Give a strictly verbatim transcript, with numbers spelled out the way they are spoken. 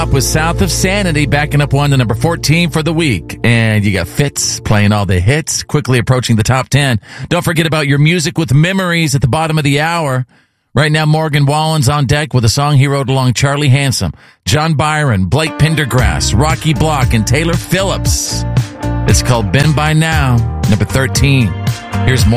up with South of Sanity, backing up one to number fourteen for the week. And you got Fitz playing all the hits, quickly approaching the top ten. Don't forget about your music with memories at the bottom of the hour. Right now, Morgan Wallen's on deck with a song he wrote along Charlie Handsome, John Byron, Blake Pendergrass, Rocky Block, and Taylor Phillips. It's called Been By Now, number thirteen. Here's more.